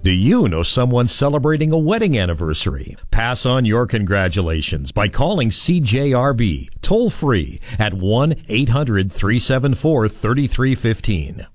Do you know someone celebrating a wedding anniversary? Pass on your congratulations by calling CJRB toll free at 1-800-374-3315.